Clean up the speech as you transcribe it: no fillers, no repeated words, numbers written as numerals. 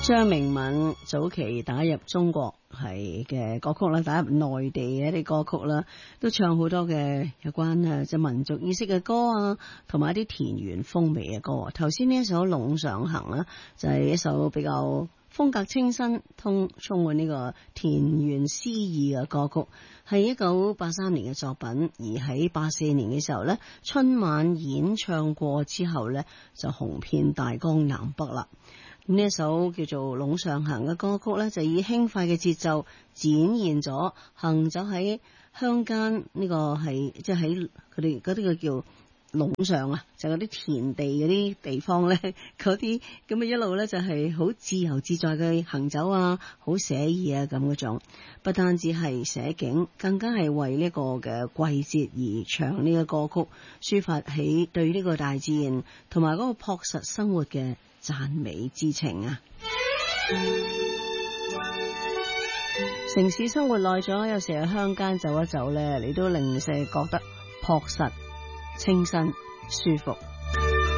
張明敏早期打入中國係嘅歌曲啦，打入內地嘅一啲歌曲啦，都唱好多嘅有關即係民族意識嘅歌啊，同埋一啲田園風味嘅歌。頭先呢一首《隴上行》啦，就係一首比較風格清新、充滿呢個田園詩意嘅歌曲，係1983年嘅作品。而喺84年嘅時候呢，春晚演唱過之後呢，就紅遍大江南北啦。呢一首叫做《隴上行》嘅歌曲呢，就以輕快嘅節奏展現咗行走喺鄉間呢個係即係喺佢哋嗰啲個叫隴上啊，就嗰啲田地嗰啲地方呢，嗰啲咁嘅一路呢，就係好自由自在嘅行走啊，好寫意啊咁嗰種。不單止係寫景，更加係為呢個嘅季節而唱呢個歌曲，抒發起對呢個大自然同埋嗰個樸實生活嘅讚美之情啊！城市生活耐咗，有時喺鄉間走一走呢，你都零舍覺得樸實、清新、舒服。